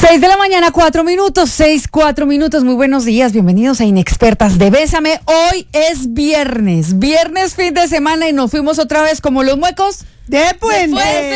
6 de la mañana, 4 minutos, 4 minutos. Muy buenos días, bienvenidos a Inexpertas de Bésame. Hoy es viernes, fin de semana y nos fuimos otra vez como los muecos de puente.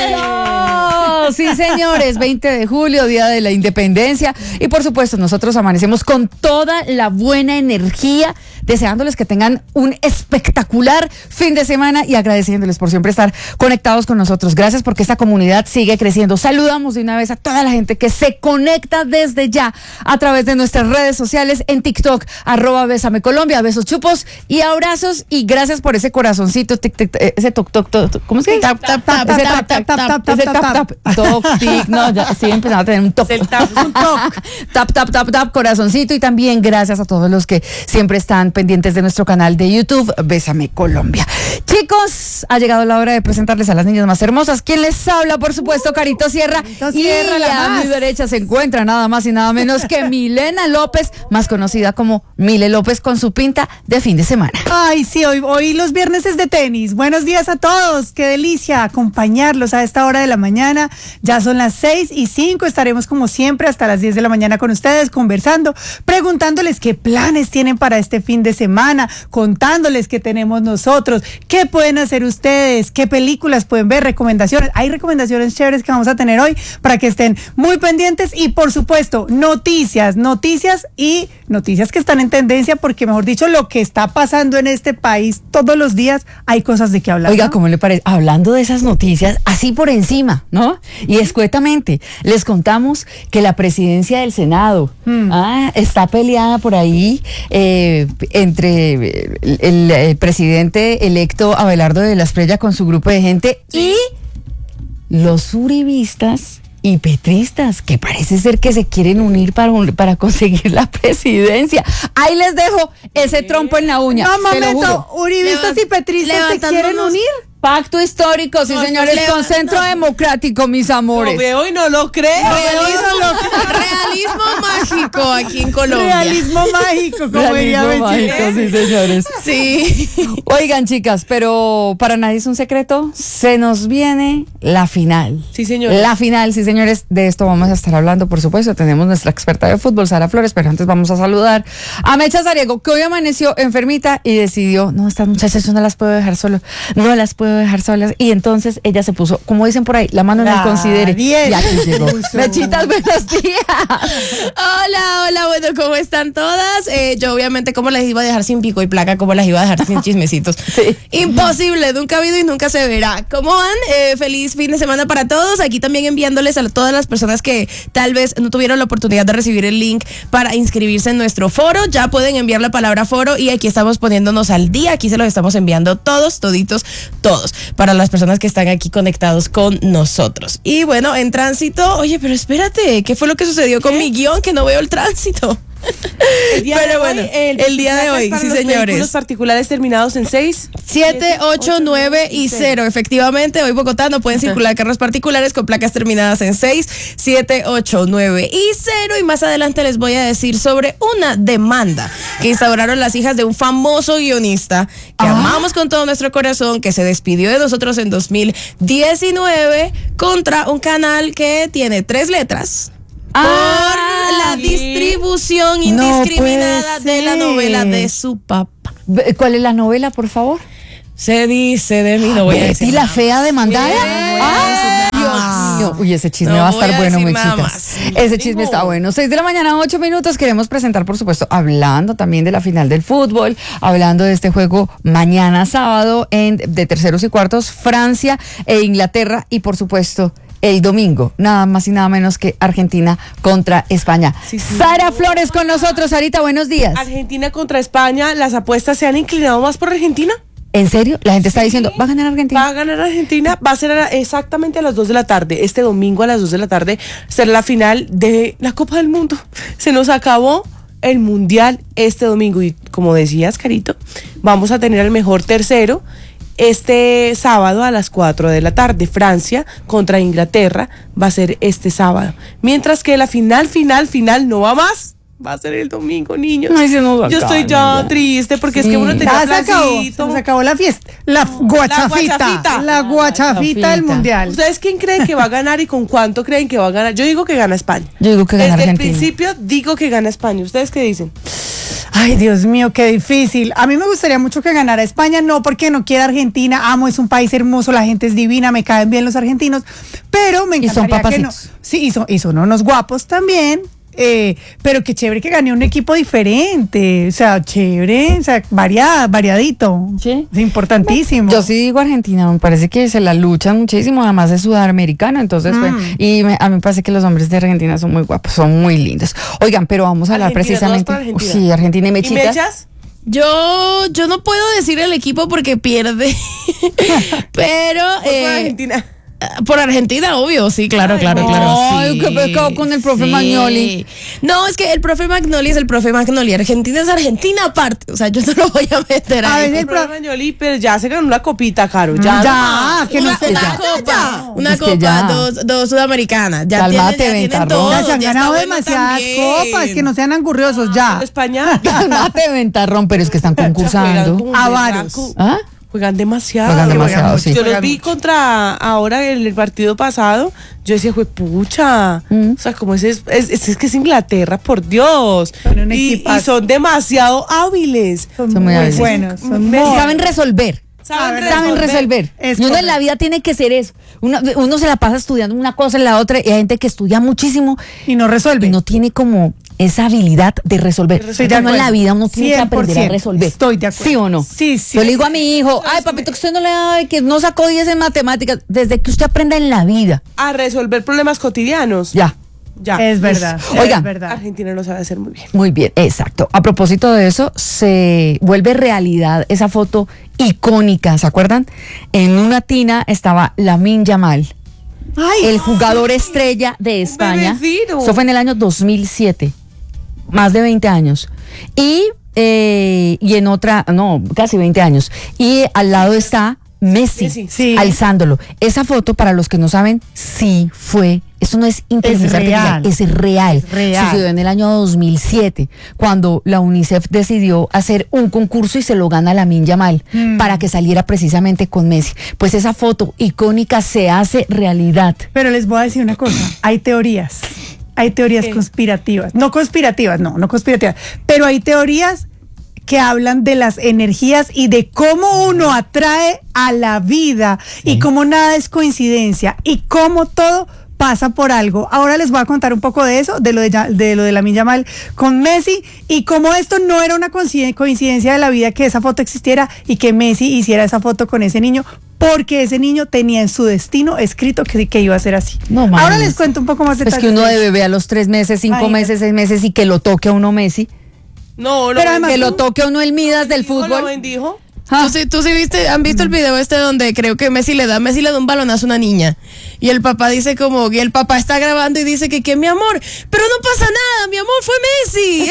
¡Oh! Sí, señores, 20 de julio, Día de la Independencia. Y por supuesto, nosotros amanecemos con toda la buena energía, deseándoles que tengan un espectacular fin de semana y agradeciéndoles por siempre estar conectados con nosotros. Gracias porque esta comunidad sigue creciendo. Saludamos de una vez a toda la gente que se conecta desde ya a través de nuestras redes sociales en TikTok, @Bésame Colombia, besos, chupos y abrazos. Y gracias por ese corazoncito, ese toc, ¿cómo es que? Tap, tap, tap, ese tap, tap, tap, ese tap, tap, toc, tic, no, ya estoy empezando a tener un toc. Tap, tap, tap, tap, corazoncito. Y también gracias a todos los que siempre están pendientes de nuestro canal de YouTube, Bésame Colombia. Chicos, ha llegado la hora de presentarles a las niñas más hermosas. ¿Quién les habla? Por supuesto, Carito Sierra. Y a mi derecha se encuentra nada más y nada menos que Milena López, más conocida como Mile López, con su pinta de fin de semana. Ay, sí, hoy los viernes es de tenis. Buenos días a todos. Qué delicia acompañarlos a esta hora de la mañana. Ya son las 6:05. Estaremos como siempre hasta las 10 de la mañana con ustedes, conversando, preguntándoles qué planes tienen para este fin de semana, contándoles qué tenemos nosotros, qué pueden hacer ustedes, qué películas pueden ver, recomendaciones. Hay recomendaciones chéveres que vamos a tener hoy para que estén muy pendientes y por supuesto noticias que están en tendencia, porque mejor dicho, lo que está pasando en este país todos los días hay cosas de qué hablar. Oiga, ¿cómo le parece? Hablando de esas noticias, así por encima, ¿no? Y escuetamente, les contamos que la presidencia del Senado está peleada por ahí entre el presidente electo Abelardo de la Espriella con su grupo de gente y los uribistas y petristas, que parece ser que se quieren unir para conseguir la presidencia. Ahí les dejo ese trompo en la uña. No, momento, uribistas y petristas se quieren unir. Pacto histórico, sí, señores, con Centro Democrático, mis amores. Lo veo y no lo creo. Realismo mágico aquí en Colombia. Realismo mágico, como diría mágico, sí, señores. Sí. Oigan, chicas, pero para nadie es un secreto, se nos viene la final. Sí, señores. La final, sí, señores, de esto vamos a estar hablando, por supuesto. Tenemos nuestra experta de fútbol, Sara Flores, pero antes vamos a saludar a Mecha Sariego, que hoy amaneció enfermita y decidió, no, estas muchachas yo no las puedo dejar solas, y entonces ella se puso, como dicen por ahí, la mano en el considere. Bien. Y aquí llegó. Mechitas, buenos días. Hola, bueno, ¿cómo están todas? Yo obviamente, ¿cómo las iba a dejar sin pico y placa? ¿Cómo las iba a dejar sin chismecitos? Sí. Imposible, nunca ha habido y nunca se verá. ¿Cómo van? Feliz fin de semana para todos. Aquí también enviándoles a todas las personas que tal vez no tuvieron la oportunidad de recibir el link para inscribirse en nuestro foro. Ya pueden enviar la palabra foro y aquí estamos poniéndonos al día. Aquí se los estamos enviando todos, para las personas que están aquí conectados con nosotros. Y bueno, en tránsito, oye, pero espérate, ¿qué fue lo que sucedió con mi guión? Que no veo el tránsito. Pero bueno, el día de hoy, sí, señores. Los particulares terminados en 6, 7, 8, 9 y 0. Efectivamente, hoy Bogotá no pueden circular carros particulares con placas terminadas en 6, 7, 8, 9 y 0. Y más adelante les voy a decir sobre una demanda que instauraron las hijas de un famoso guionista que amamos con todo nuestro corazón, que se despidió de nosotros en 2019 contra un canal que tiene 3 letras. Por la distribución indiscriminada de la novela de su papá. ¿Cuál es la novela, por favor? Se dice de mí, no voy a decir. ¿Y la fea demandada? Dios mío. Uy, ese chisme No va a voy estar a bueno, decir muchachas. nada más. Ese chisme está bueno. 6 de la mañana, 8 minutos. Queremos presentar, por supuesto, hablando también de la final del fútbol, hablando de este juego mañana sábado de terceros y cuartos, Francia e Inglaterra, y por supuesto el domingo, nada más y nada menos que Argentina contra España. Sí. Sara Flores con nosotros. Sarita, buenos días. Argentina contra España, las apuestas se han inclinado más por Argentina. ¿En serio? La gente está diciendo, ¿va a ganar Argentina? Va a ganar Argentina, va a ser exactamente a las 2 de la tarde. Este domingo a las 2 de la tarde será la final de la Copa del Mundo. Se nos acabó el Mundial este domingo y como decías, Carito, vamos a tener el mejor tercero este sábado a las 4 de la tarde. Francia contra Inglaterra va a ser este sábado. Mientras que la final no va más. Va a ser el domingo, niños. Ay, se nos Yo estoy acaba, ya triste porque es Sí. que uno tenía Ya se placito. acabó la fiesta. La guachafita. La guachafita del mundial. ¿Ustedes quién creen que va a ganar y con cuánto creen que va a ganar? Yo digo que gana España. Yo digo que gana Desde Argentina. el principio digo que gana España. ¿Ustedes qué dicen? Ay, Dios mío, qué difícil. A mí me gustaría mucho que ganara España, no porque no quiera Argentina, amo, es un país hermoso, la gente es divina, me caen bien los argentinos, pero me Y son encantaría que no. papacitos. Sí, y son unos guapos también. Pero qué chévere que gane un equipo diferente, o sea, chévere, o sea, variadito. Sí. Es importantísimo. Yo sí digo Argentina, me parece que se la luchan muchísimo, además es sudamericana, entonces pues, a mí me parece que los hombres de Argentina son muy guapos, son muy lindos. Oigan, pero vamos a hablar Argentina, precisamente. todos para Argentina. Sí, Argentina y ¿Y Mechitas. Mechas? Yo no puedo decir el equipo porque pierde, pero Voy por Argentina. por Argentina, obvio, sí, claro. Ay, Sí. qué pecado con el profe Magnoli. No, es que el profe Magnoli es el profe Magnoli. Argentina es Argentina aparte. O sea, yo no lo voy a meter A ahí. ver, El programa Yoli, pero ya se ganó una copita, Caro. Ya. Ya, que no Una, se una ya. copa, una Es que copa, ya. dos sudamericanas. Ya Cálmate, tienen Ventarrón. todo. Ya se han ya está ganado bueno demasiadas también. copas, que no sean angurriosos, ya. España. Cálmate, Ventarrón, pero es que están Juegan concursando. como un A berraco. varios. ¿Ah? Juegan demasiado. Juegan demasiado, mucho. sí. Yo los Juegan vi mucho. contra ahora en el partido pasado. Yo decía, pucha. O sea, como es que es Inglaterra, por Dios. Son un Y equipazo. son demasiado hábiles. Son Son muy muy hábiles. buenos, son Me- muy Saben resolver. Saben resolver. Es Y uno en correcto. la vida tiene que ser eso. Uno se la pasa estudiando una cosa en la otra y hay gente que estudia muchísimo Y no resuelve. y no tiene como esa habilidad de resolver. Estoy de Uno en la acuerdo. vida uno tiene que aprender a 100%. resolver. Estoy de acuerdo. ¿Sí o no? Sí, sí. Yo le digo a mi hijo, ay papito, que usted no le da, que no sacó 10 en matemáticas. Desde que usted aprenda en la vida. A resolver problemas cotidianos. Ya. Ya. Es verdad. Oigan. es verdad. Argentina lo sabe hacer muy bien. Muy bien, exacto. A propósito de eso, se vuelve realidad esa foto icónica, ¿se acuerdan? En una tina estaba Lamine Yamal, Ay, el jugador estrella de España. bebecito. Eso fue en el año 2007, más de 20 años. Y en otra, no, casi 20 años. Y al lado está Messi, Sí. alzándolo. Esa foto, para los que no saben, sí fue. Eso no es inteligencia artificial, real. es real. Es real. Sucedió en el año 2007, cuando la UNICEF decidió hacer un concurso y se lo gana Lamine Yamal para que saliera precisamente con Messi. Pues esa foto icónica se hace realidad. Pero les voy a decir una cosa, hay teorías ¿Qué? conspirativas, no conspirativas, pero hay teorías que hablan de las energías y de cómo uno atrae a la vida y cómo nada es coincidencia y cómo todo pasa por algo. Ahora les voy a contar un poco de eso, de lo de Lamine Yamal con Messi y cómo esto no era una coincidencia de la vida que esa foto existiera y que Messi hiciera esa foto con ese niño, porque ese niño tenía en su destino escrito que iba a ser así. No, Ahora mames. les cuento un poco más de Es que uno de bebé a los 3 meses, 5 Ay, meses, 6 meses y que lo toque a uno Messi. No, Pero además Que lo toque a uno el Midas del Lo fútbol. bendijo. Ah. Tú sí viste, han visto el video este donde creo que Messi le da un balonazo a una niña y el papá dice como, y el papá está grabando y dice que mi amor, pero no pasa nada, mi amor fue Messi,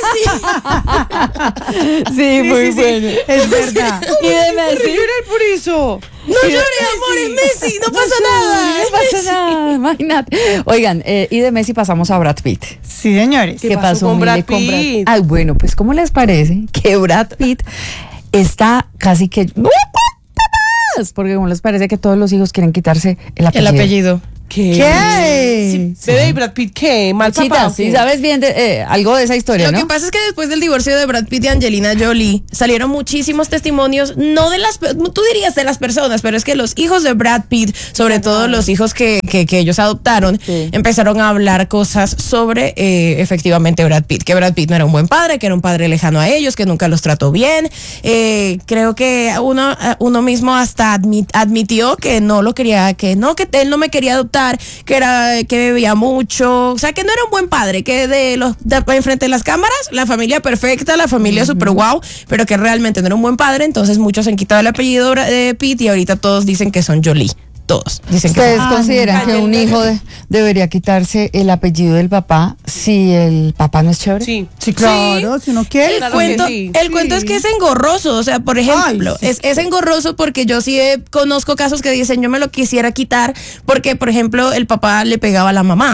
es Messi. Sí, muy bueno. Es verdad. Y de Messi. Llorar por eso. No llores, amor, es Messi, no pasa nada. No pasa nada, imagínate. Oigan, y de Messi pasamos a Brad Pitt. Sí, señores. ¿Qué pasó con Mile, Brad Pitt? Ay, bueno, pues ¿cómo les parece que Brad Pitt está casi que... Porque ¿cómo les parece que todos los hijos quieren quitarse el apellido? El apellido. ¿Qué? Bebé y Brad Pitt, ¿qué? ¿Mal papá Chita, o sí, qué? sabes bien algo de esa historia, Lo ¿no? que pasa es que después del divorcio de Brad Pitt y Angelina Jolie salieron muchísimos testimonios, no de las, tú dirías de las personas, pero es que los hijos de Brad Pitt, sobre todo los hijos que ellos adoptaron, Sí. empezaron a hablar cosas sobre efectivamente Brad Pitt, que Brad Pitt no era un buen padre, que era un padre lejano a ellos, que nunca los trató bien. Creo que uno mismo hasta admitió que no lo quería, que él no me quería adoptar, que bebía mucho, o sea, que no era un buen padre, que enfrente de las cámaras, la familia perfecta, la familia super guau, pero que realmente no era un buen padre. Entonces muchos han quitado el apellido de Pitt y ahorita todos dicen que son Jolie. Todos dicen que ¿Ustedes Ah, consideran que un hijo debería quitarse el apellido del papá si el papá no es chévere? Sí. Sí, claro, si uno quiere. Claro que sí. El cuento es que es engorroso, o sea, por ejemplo, Ay, sí. es engorroso porque yo sí conozco casos que dicen yo me lo quisiera quitar porque, por ejemplo, el papá le pegaba a la mamá.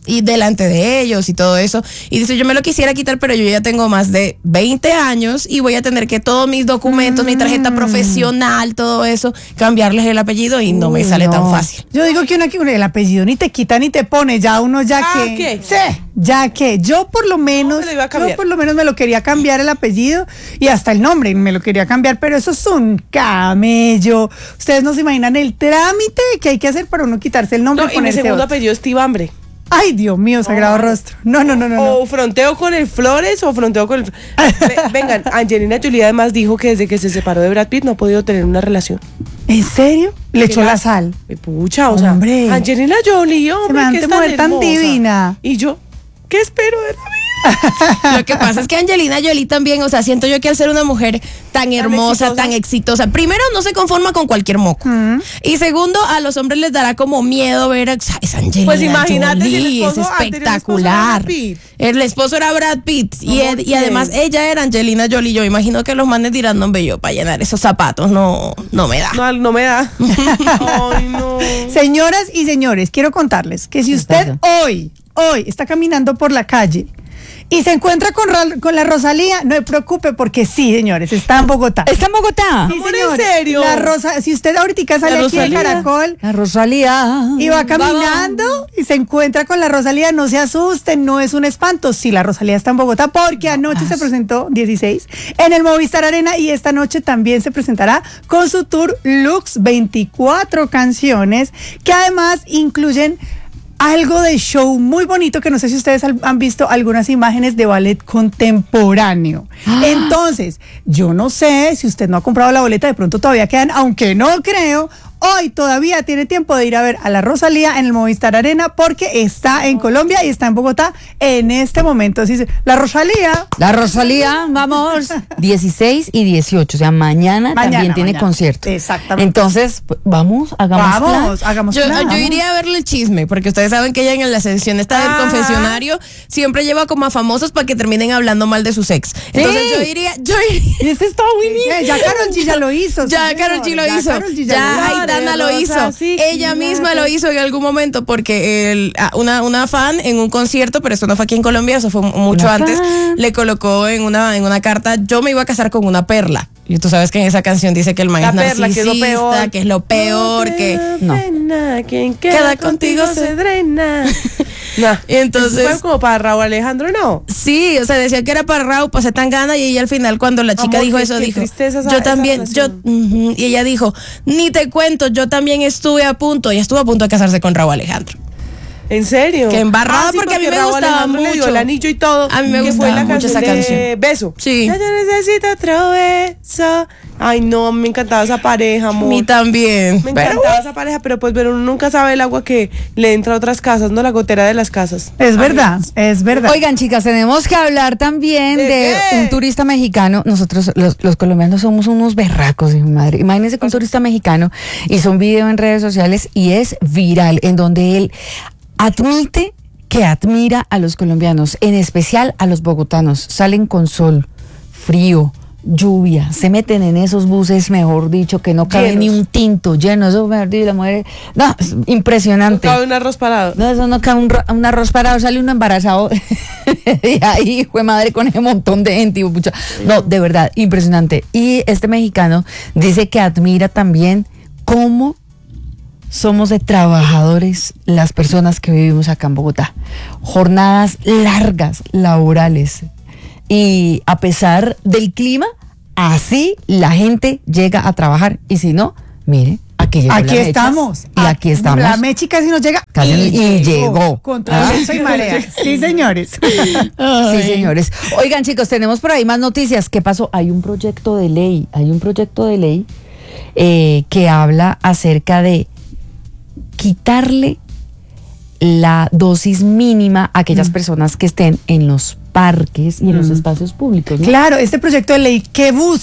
y delante de ellos y todo eso. Y dice, yo me lo quisiera quitar, pero yo ya tengo más de 20 años y voy a tener que todos mis documentos, mi tarjeta profesional, todo eso, cambiarles el apellido y no me sale tan fácil. Yo digo que el apellido ni te quita ni te pone, ya uno ya que... ¿qué? Sí, ya que yo por lo menos, me lo iba a cambiar. yo por lo menos me lo quería cambiar el apellido y hasta el nombre me lo quería cambiar, pero eso es un camello. Ustedes no se imaginan el trámite que hay que hacer para uno quitarse el nombre No, y y mi ponerse segundo otro. apellido es Tibambre. Ay, Dios mío, sagrado rostro. No. O fronteo con el Flores o fronteo con el... Vengan, Angelina Jolie además dijo que desde que se separó de Brad Pitt no ha podido tener una relación. ¿En serio? Le echó la sal. Pucha, o sea, Hombre. Angelina Jolie, hombre, Semejante que es tan mujer tan hermosa. divina. Y yo, ¿qué espero de la vida? Lo que pasa es que Angelina Jolie también, o sea, siento yo que al ser una mujer tan hermosa, exitosa. tan exitosa, primero no se conforma con cualquier moco. Y segundo, a los hombres les dará como miedo ver a esa Angelina Pues imagínate si el Jolie, es esposo- antes el esposo era espectacular. Brad Pitt. El esposo era Brad Pitt y, ¿Cómo y además crees? ella era Angelina Jolie. Yo imagino que los manes dirán, no, hombre, yo para llenar esos zapatos no me da. No me da. Ay, no. Señoras y señores, quiero contarles que si usted hoy está caminando por la calle y se encuentra con la Rosalía, no se preocupe porque sí, señores, está en Bogotá. ¿Está en Bogotá? Sí, Amor, señor. ¿en serio? Si usted ahorita sale ¿La aquí de Rosalía? Caracol La Rosalía. y va caminando y se encuentra con la Rosalía, no se asusten, no es un espanto. Sí, la Rosalía está en Bogotá porque anoche se presentó 16 en el Movistar Arena y esta noche también se presentará con su tour Lux, 24 canciones que además incluyen algo de show muy bonito que no sé si ustedes han visto algunas imágenes de ballet contemporáneo. Entonces, yo no sé si usted no ha comprado la boleta, de pronto todavía quedan, aunque no creo. Hoy todavía tiene tiempo de ir a ver a la Rosalía en el Movistar Arena porque está en Colombia y está en Bogotá en este momento. Así la Rosalía. La Rosalía, vamos, 16 y 18, o sea, mañana también tiene mañana. concierto. Exactamente. Entonces, hagamos Hagamos Yo plan. iría a verle el chisme, porque ustedes saben que ella en la sección esta del confesionario siempre lleva como a famosos para que terminen hablando mal de sus ex. Entonces yo iría. Y este está Winnie. Ya Karol G ya lo hizo. Ya señor. Karol G lo Ya hizo. Karol G ya Ya lo hizo. Aitana lo hizo. Rosa, sí, Ella claro. misma lo hizo en algún momento porque una fan en un concierto, pero esto no fue aquí en Colombia, eso fue mucho Una antes, fan. le colocó en una carta, yo me iba a casar con una perla. Y tú sabes que en esa canción dice que el man La es perla, que es lo narcisista, peor. que es lo peor, que... No. Quien Queda queda contigo contigo se drena. No. Y entonces- Eso fue como para Raúl Alejandro, ¿no? Sí, o sea, decía que era para Raúl, pasé tan gana y ella al final cuando la chica Amor, dijo qué- eso qué dijo, tristeza esa- yo esa también, relación. y ella dijo, ni te cuento, yo también estuve a punto, ella estuvo a punto de casarse con Raúl Alejandro. ¿En serio? Que embarrada, porque a mí me Raúl gustaba Alejandro le dio mucho. el anillo y todo. A mí me que gustaba fue la mucho esa de canción. Beso. Sí. Ya yo necesito otro beso. Ay, no, me encantaba esa pareja, A amor. mí también. Me Pero encantaba esa pareja, pero pues uno nunca sabe el agua que le entra a otras casas, no la gotera de las casas. Es verdad, es verdad. Oigan, chicas, tenemos que hablar también ¿De de qué? un turista mexicano. Nosotros, los colombianos, somos unos berracos, mi madre. Imagínense que un turista mexicano hizo un video en redes sociales y es viral, en donde él admite que admira a los colombianos, en especial a los bogotanos. Salen con sol, frío, lluvia, se meten en esos buses, mejor dicho, que no cabe Llenos. ni un tinto, lleno, eso, mejor dicho, la mujer, no, es impresionante. Cabe un arroz parado. No, eso no cabe un arroz parado, sale uno embarazado y ahí fue madre con ese montón de gente. Pucha. No, de verdad, impresionante. Y este mexicano dice que admira también cómo somos de trabajadores las personas que vivimos acá en Bogotá. Jornadas largas, laborales. Y a pesar del clima, así la gente llega a trabajar. Y si no, mire, aquí llegó Aquí la Mechas. estamos. Y aquí estamos. La mechi casi nos llega. Casi y llegó. Contra Ah. viento y marea. Sí, señores. Sí, señores. Oigan, chicos, tenemos por ahí más noticias. ¿Qué pasó? Hay un proyecto de ley, que habla acerca de quitarle la dosis mínima a aquellas personas que estén en los parques y en los espacios públicos, ¿no? Claro, este proyecto de ley que busca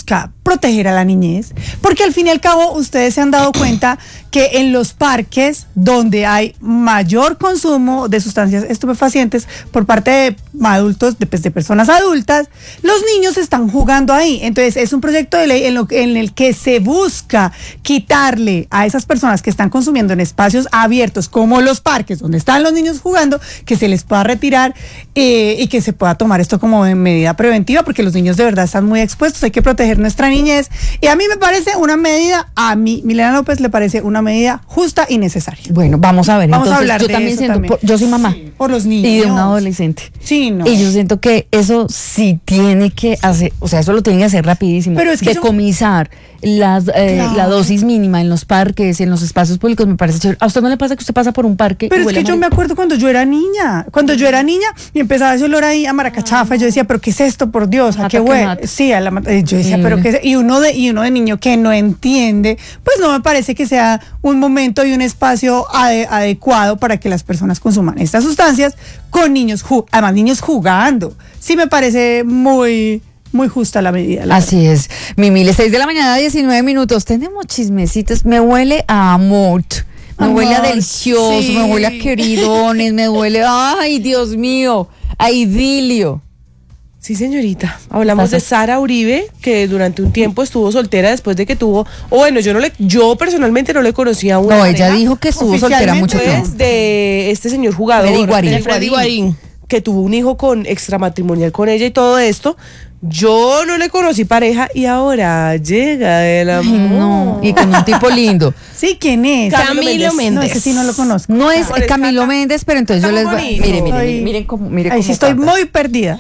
proteger a la niñez, porque al fin y al cabo ustedes se han dado cuenta que en los parques donde hay mayor consumo de sustancias estupefacientes por parte de adultos, de personas adultas, los niños están jugando ahí. Entonces es un proyecto de ley en el que se busca quitarle a esas personas que están consumiendo en espacios abiertos como los parques donde están los niños jugando, que se les pueda retirar y que se pueda tomar esto como medida preventiva, porque los niños de verdad están muy expuestos, hay que proteger nuestra niñez. Y a mí me parece una medida, a mí, Milena López, le parece una medida justa y necesaria. Bueno, vamos a ver. Vamos a Entonces, hablar yo de también eso siento, también. yo soy mamá. Sí, por los niños. Y de un adolescente. Sí, no. Y yo siento que eso sí tiene que hacer, o sea, eso lo tiene que hacer rapidísimo. Pero es que decomisar la dosis mínima en los parques, en los espacios públicos, me parece chévere. ¿A usted no le pasa que usted pasa por un parque? Pero y es huele que a yo me acuerdo cuando yo era niña y empezaba ese olor ahí a maracachafa, y yo decía, pero ¿qué es esto, por Dios? ¿A Mata qué que huele? mata. Sí, yo decía, pero ¿qué es? Y uno de niño que no entiende, pues no me parece que sea un momento y un espacio adecuado para que las personas consuman estas sustancias con niños, además niños jugando. Sí me parece muy justa la medida. Así es. Mimi, 6 de la mañana, 19 minutos. Tenemos chismecitos. Me huele a amor. Me huele a delicioso, sí. me huele a queridones, me huele, ay, Dios mío, a idilio. Sí, señorita. Hablamos de Sara Uribe, que durante un tiempo estuvo soltera después de que tuvo, o bueno, yo personalmente no le conocía a una No, pareja, ella dijo que estuvo soltera mucho tiempo. pues, de este señor jugador, Freddy Guarín. de Freddy Guarín. que tuvo un hijo con extramatrimonial con ella y todo esto. Yo no le conocí pareja y ahora llega el Ay, amor. no, y con un tipo lindo. Sí, ¿quién es? Camilo No, Méndez. ese sí no lo conozco. No es Amor, es Camilo Cata. Méndez, pero entonces yo Está les voy. bonito. Miren cómo. Ahí sí estoy muy perdida.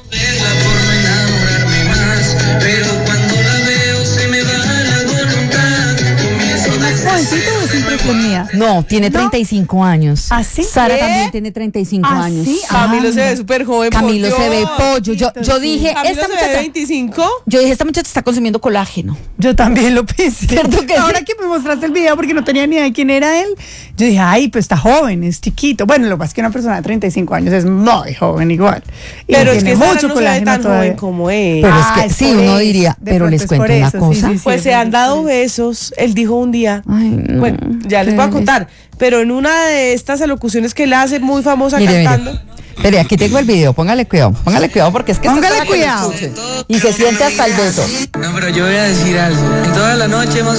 ¿Es más jovencito o es impresión mía? No, tiene 35 años. ¿Ah, sí? Sara ¿Qué? también tiene 35 ¿Ah, años. sí? Camilo se ve súper joven. Camilo por se ve Dios. pollo. Yo Sí. dije, Camilo esta se ve muchacha. 25. Yo dije, esta muchacha está consumiendo colágeno. Yo también lo pensé. ¿Cierto que sí? Ahora que me mostraste el video, porque no tenía ni idea de quién era él, yo dije, ay, pues está joven, es chiquito. Bueno, lo que pasa es que una persona de 35 años es muy joven igual. Y Pero es tiene que Sara mucho no se ve colágeno tan todavía. joven como él. Pero es Ah, que es sí, por uno eso. diría, De pero pronto les es cuento por una eso, cosa. sí, Pues de se han pronto es dado por eso. besos. Él dijo un día. Ay, no. Bueno, ya les voy a contar. Pero en una de estas alocuciones que él hace muy famosa Mire, cantando. Mire, aquí tengo el video, póngale cuidado porque es que esto es Póngale para que lo cuidado. escuchen. Y se siente hasta el beso. No, pero yo voy a decir algo. En toda la noche hemos